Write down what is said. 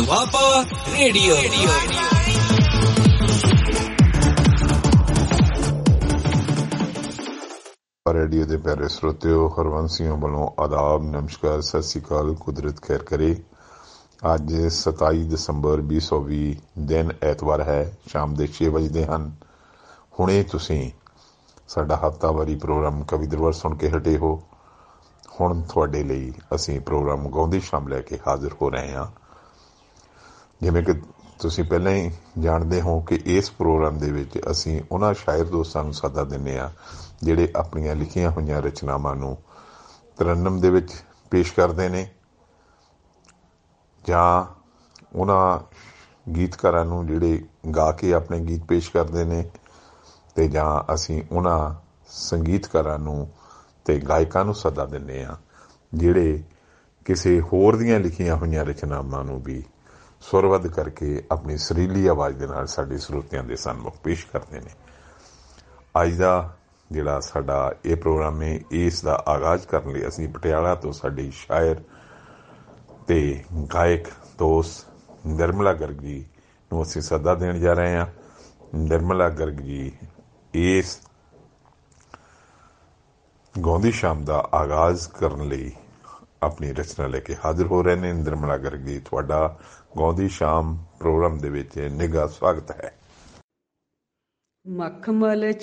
Doaba radio. Radio ਦੇ ਪਿਆਰੇ ਸਰੋਤਿਓ, ਹਰਵੰਸ ਸਿੰਘ ਵੱਲੋਂ ਆਦਾਬ, ਨਮਸਕਾਰ, ਸਤਿ ਸ਼੍ਰੀ ਅਕਾਲ। ਕੁਦਰਤ ਖੈਰ ਕਰੇ। ਅੱਜ 27 ਦਸੰਬਰ 2020 ਦਿਨ ਐਤਵਾਰ ਹੈ। ਸ਼ਾਮ ਦੇ 6 ਵਜੇ ਹਨ। ਹੁਣੇ ਤੁਸੀਂ ਸਾਡਾ ਹਫ਼ਤਾਵਾਰੀ ਪ੍ਰੋਗਰਾਮ ਕਵੀ ਦਰਬਾਰ ਸੁਣ ਕੇ ਹਟੇ ਹੋ। ਹੁਣ ਤੁਹਾਡੇ ਲਈ ਅਸੀਂ ਪ੍ਰੋਗਰਾਮ ਗਾਉਂਦੀ ਸ਼ਾਮ ਲੈ ਕੇ ਹਾਜ਼ਰ ਹੋ ਰਹੇ ਹਾਂ। ਜਿਵੇਂ ਕਿ ਤੁਸੀਂ ਪਹਿਲਾਂ ਹੀ ਜਾਣਦੇ ਹੋ ਕਿ ਇਸ ਪ੍ਰੋਗਰਾਮ ਦੇ ਵਿੱਚ ਅਸੀਂ ਉਹਨਾਂ ਸ਼ਾਇਰ ਦੋਸਤਾਂ ਨੂੰ ਸੱਦਾ ਦਿੰਦੇ ਹਾਂ ਜਿਹੜੇ ਆਪਣੀਆਂ ਲਿਖੀਆਂ ਹੋਈਆਂ ਰਚਨਾਵਾਂ ਨੂੰ ਤਰੰਨਮ ਦੇ ਵਿੱਚ ਪੇਸ਼ ਕਰਦੇ ਨੇ, ਜਾਂ ਉਹਨਾਂ ਗੀਤਕਾਰਾਂ ਨੂੰ ਜਿਹੜੇ ਗਾ ਕੇ ਆਪਣੇ ਗੀਤ ਪੇਸ਼ ਕਰਦੇ ਨੇ, ਅਤੇ ਜਾਂ ਅਸੀਂ ਉਹਨਾਂ ਸੰਗੀਤਕਾਰਾਂ ਨੂੰ ਅਤੇ ਗਾਇਕਾਂ ਨੂੰ ਸੱਦਾ ਦਿੰਦੇ ਹਾਂ ਜਿਹੜੇ ਕਿਸੇ ਹੋਰ ਦੀਆਂ ਲਿਖੀਆਂ ਹੋਈਆਂ ਰਚਨਾਵਾਂ ਨੂੰ ਵੀ ਸੁਰਬੱਧ ਕਰਕੇ ਆਪਣੀ ਸੁਰੀਲੀ ਆਵਾਜ਼ ਦੇ ਨਾਲ ਸਾਡੇ ਸਰੋਤਿਆਂ ਦੇ ਸਾਹਮਣੇ ਪੇਸ਼ ਕਰਦੇ ਨੇ। ਅੱਜ ਦਾ ਜਿਹੜਾ ਸਾਡਾ ਇਹ ਪ੍ਰੋਗਰਾਮ ਹੈ, ਇਸ ਦਾ ਆਗਾਜ਼ ਕਰਨ ਲਈ ਅਸੀਂ ਪਟਿਆਲਾ ਤੋਂ ਸਾਡੀ ਸ਼ਾਇਰ ਅਤੇ ਗਾਇਕ ਦੋਸਤ ਨਿਰਮਲਾ ਗਰਗ ਜੀ ਨੂੰ ਅਸੀਂ ਸੱਦਾ ਦੇਣ ਜਾ ਰਹੇ ਹਾਂ। ਨਿਰਮਲਾ ਗਰਗ ਜੀ ਇਸ ਗਾਉਂਦੀ ਸ਼ਾਮ ਦਾ ਆਗਾਜ਼ ਕਰਨ ਲਈ ਆਪਣੀ ਰਚਨਾ ਲੈ ਕੇ ਹਾਜ਼ਰ ਹੋ ਰਹੇ ਨੇ। ਨਿਰਮਲਾ ਗਰਗ ਜੀ, ਤੁਹਾਡਾ ਗਾਉਂਦੀ ਸ਼ਾਮ ਪ੍ਰੋਗਰਾਮ ਦੇ ਵਿੱਚ ਨਿੱਘਾ ਸਵਾਗਤ ਹੈ। ਮਖਮਲ